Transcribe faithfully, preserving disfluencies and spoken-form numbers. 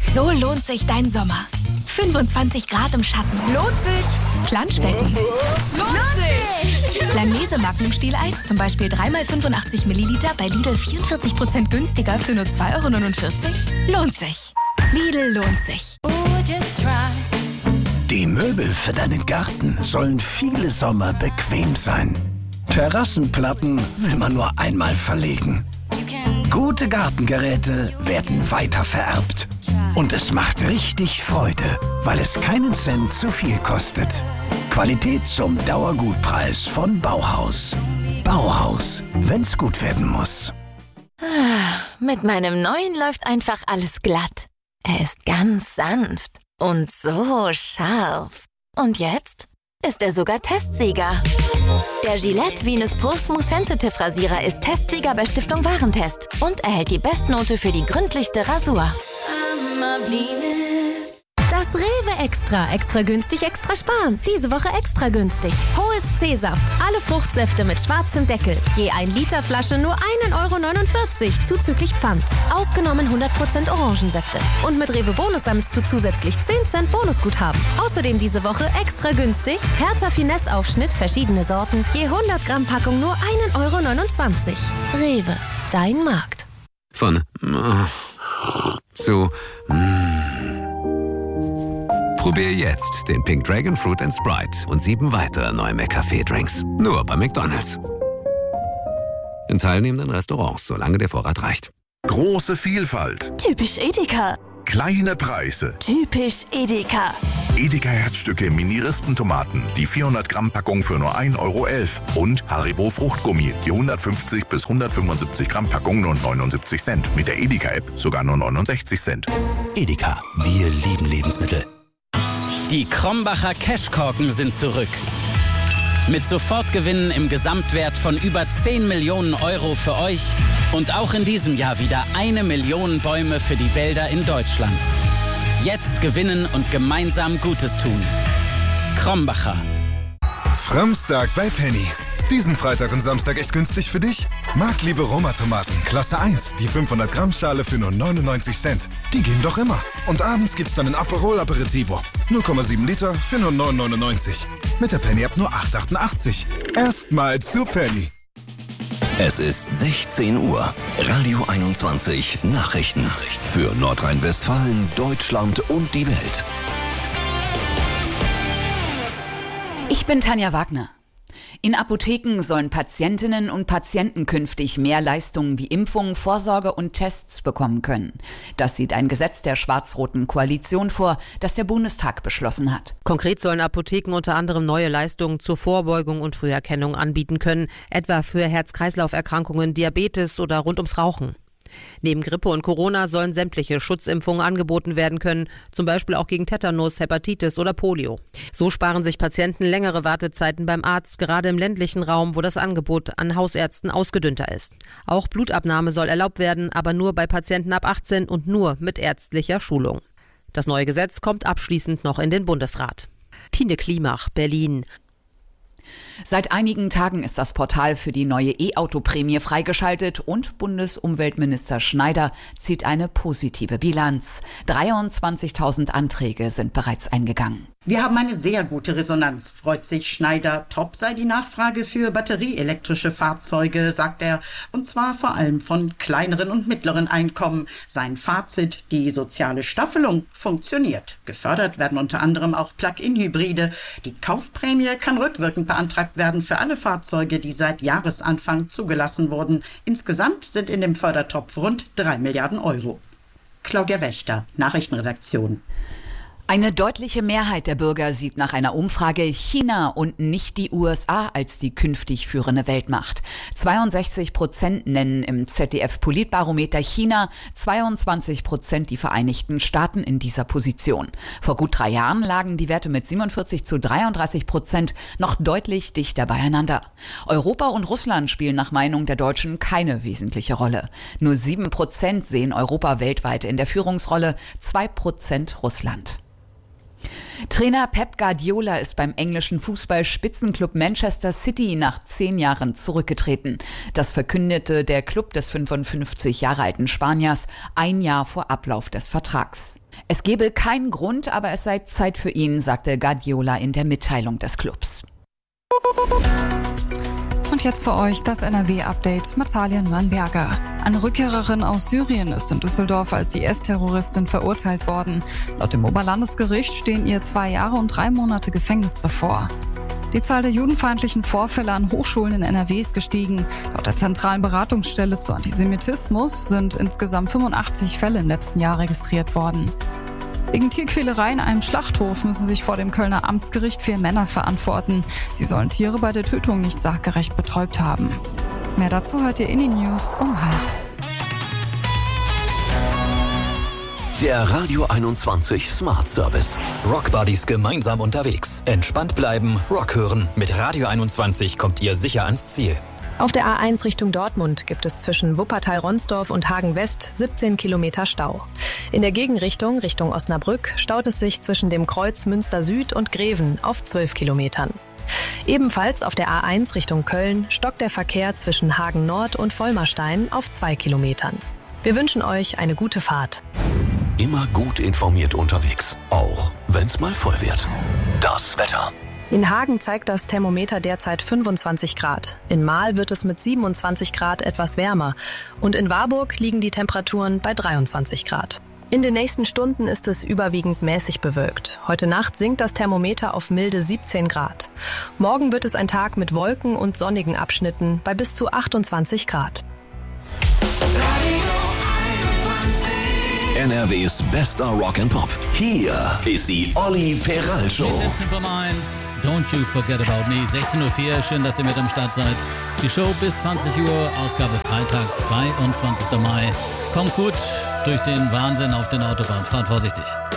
So lohnt sich dein Sommer. fünfundzwanzig Grad im Schatten. Lohnt sich. Planschbecken. Lohnt sich. Langnese Magnum Stieleis, zum Beispiel drei mal fünfundachtzig Milliliter bei Lidl vierundvierzig Prozent günstiger für nur zwei Euro neunundvierzig. Lohnt sich. Lidl lohnt sich. Die Möbel für deinen Garten sollen viele Sommer bequem sein. Terrassenplatten will man nur einmal verlegen. Gute Gartengeräte werden weiter vererbt. Und es macht richtig Freude, weil es keinen Cent zu viel kostet. Qualität zum Dauergutpreis von Bauhaus. Bauhaus, wenn's gut werden muss. Mit meinem neuen läuft einfach alles glatt. Er ist ganz sanft und so scharf. Und jetzt ist er sogar Testsieger. Der Gillette Venus Pro Smooth Sensitive Rasierer ist Testsieger bei Stiftung Warentest und erhält die Bestnote für die gründlichste Rasur. Das Rewe Extra. Extra günstig, extra sparen. Diese Woche extra günstig. Hohes C-Saft. Alle Fruchtsäfte mit schwarzem Deckel. Je ein Liter Flasche nur ein Euro neunundvierzig zuzüglich Pfand. Ausgenommen hundert Prozent Orangensäfte. Und mit Rewe Bonus sammelst du zusätzlich zehn Cent Bonusguthaben. Außerdem diese Woche extra günstig. Hertha Finesse Aufschnitt, verschiedene Sorten. Je hundert Gramm Packung nur ein Euro neunundzwanzig. Rewe, dein Markt. Von äh, zu mm. Probier jetzt den Pink Dragon Fruit and Sprite und sieben weitere neue McCafé-Drinks. Nur bei McDonald's. In teilnehmenden Restaurants, solange der Vorrat reicht. Große Vielfalt. Typisch Edeka. Kleine Preise. Typisch Edeka. Edeka Herzstücke Mini-Rispentomaten, die vierhundert Gramm Packung für nur ein Euro elf. Und Haribo Fruchtgummi, die hundertfünfzig bis hundertfünfundsiebzig Gramm Packung nur neunundsiebzig Cent. Mit der Edeka-App sogar nur neunundsechzig Cent. Edeka, wir lieben Lebensmittel. Die Krombacher Cashkorken sind zurück. Mit Sofortgewinnen im Gesamtwert von über zehn Millionen Euro für euch und auch in diesem Jahr wieder eine Million Bäume für die Wälder in Deutschland. Jetzt gewinnen und gemeinsam Gutes tun. Krombacher. Frömmstag bei Penny. Diesen Freitag und Samstag echt günstig für dich? Marktliebe Roma-Tomaten, Klasse eins, die fünfhundert Gramm Schale für nur neunundneunzig Cent. Die gehen doch immer. Und abends gibt's dann ein Aperol Aperitivo. null Komma sieben Liter für nur neun neunundneunzig. Mit der Penny-App nur acht achtundachtzig. Erstmal zu Penny. Es ist sechzehn Uhr. Radio einundzwanzig Nachrichten. Für Nordrhein-Westfalen, Deutschland und die Welt. Ich bin Tanja Wagner. In Apotheken sollen Patientinnen und Patienten künftig mehr Leistungen wie Impfungen, Vorsorge und Tests bekommen können. Das sieht ein Gesetz der schwarz-roten Koalition vor, das der Bundestag beschlossen hat. Konkret sollen Apotheken unter anderem neue Leistungen zur Vorbeugung und Früherkennung anbieten können, etwa für Herz-Kreislauf-Erkrankungen, Diabetes oder rund ums Rauchen. Neben Grippe und Corona sollen sämtliche Schutzimpfungen angeboten werden können, zum Beispiel auch gegen Tetanus, Hepatitis oder Polio. So sparen sich Patienten längere Wartezeiten beim Arzt, gerade im ländlichen Raum, wo das Angebot an Hausärzten ausgedünnter ist. Auch Blutabnahme soll erlaubt werden, aber nur bei Patienten ab achtzehn und nur mit ärztlicher Schulung. Das neue Gesetz kommt abschließend noch in den Bundesrat. Tine Klimach, Berlin. Seit einigen Tagen ist das Portal für die neue E-Auto-Prämie freigeschaltet und Bundesumweltminister Schneider zieht eine positive Bilanz. dreiundzwanzigtausend Anträge sind bereits eingegangen. Wir haben eine sehr gute Resonanz, freut sich Schneider. Top sei die Nachfrage für batterieelektrische Fahrzeuge, sagt er. Und zwar vor allem von kleineren und mittleren Einkommen. Sein Fazit, die soziale Staffelung funktioniert. Gefördert werden unter anderem auch Plug-in-Hybride. Die Kaufprämie kann rückwirkend beantragt werden für alle Fahrzeuge, die seit Jahresanfang zugelassen wurden. Insgesamt sind in dem Fördertopf rund drei Milliarden Euro. Claudia Wächter, Nachrichtenredaktion. Eine deutliche Mehrheit der Bürger sieht nach einer Umfrage China und nicht die U S A als die künftig führende Weltmacht. zweiundsechzig Prozent nennen im Z D F-Politbarometer China, zweiundzwanzig Prozent die Vereinigten Staaten in dieser Position. Vor gut drei Jahren lagen die Werte mit siebenundvierzig zu dreiunddreißig Prozent noch deutlich dichter beieinander. Europa und Russland spielen nach Meinung der Deutschen keine wesentliche Rolle. Nur sieben Prozent sehen Europa weltweit in der Führungsrolle, zwei Prozent Russland. Trainer Pep Guardiola ist beim englischen Fußball-Spitzenklub Manchester City nach zehn Jahren zurückgetreten. Das verkündete der Club des fünfundfünfzig Jahre alten Spaniers ein Jahr vor Ablauf des Vertrags. Es gebe keinen Grund, aber es sei Zeit für ihn, sagte Guardiola in der Mitteilung des Clubs. Und jetzt für euch das N R W-Update mit Talia Nürnberger. Eine Rückkehrerin aus Syrien ist in Düsseldorf als I S-Terroristin verurteilt worden. Laut dem Oberlandesgericht stehen ihr zwei Jahre und drei Monate Gefängnis bevor. Die Zahl der judenfeindlichen Vorfälle an Hochschulen in N R W ist gestiegen. Laut der zentralen Beratungsstelle zu Antisemitismus sind insgesamt fünfundachtzig Fälle im letzten Jahr registriert worden. Wegen Tierquälerei in einem Schlachthof müssen sich vor dem Kölner Amtsgericht vier Männer verantworten. Sie sollen Tiere bei der Tötung nicht sachgerecht betäubt haben. Mehr dazu hört ihr in den News um halb. Der Radio einundzwanzig Smart Service. Rock Buddies gemeinsam unterwegs. Entspannt bleiben, Rock hören. Mit Radio einundzwanzig kommt ihr sicher ans Ziel. Auf der A eins Richtung Dortmund gibt es zwischen Wuppertal-Ronsdorf und Hagen-West siebzehn Kilometer Stau. In der Gegenrichtung, Richtung Osnabrück, staut es sich zwischen dem Kreuz Münster Süd und Greven auf zwölf Kilometern. Ebenfalls auf der A eins Richtung Köln stockt der Verkehr zwischen Hagen Nord und Vollmerstein auf zwei Kilometern. Wir wünschen euch eine gute Fahrt. Immer gut informiert unterwegs, auch wenn's mal voll wird. Das Wetter. In Hagen zeigt das Thermometer derzeit fünfundzwanzig Grad. In Mahl wird es mit siebenundzwanzig Grad etwas wärmer. Und in Warburg liegen die Temperaturen bei dreiundzwanzig Grad. In den nächsten Stunden ist es überwiegend mäßig bewölkt. Heute Nacht sinkt das Thermometer auf milde siebzehn Grad. Morgen wird es ein Tag mit Wolken und sonnigen Abschnitten bei bis zu achtundzwanzig Grad. N R Ws bester Rock and Pop. Hier ist die Olli Peral Show. Simple Minds, Don't You Forget About Me. sechzehn Uhr vier, schön, dass ihr mit am Start seid. Die Show bis zwanzig Uhr, Ausgabe Freitag, zweiundzwanzigster Mai. Kommt gut durch den Wahnsinn auf den Autobahnen. Fahrt vorsichtig.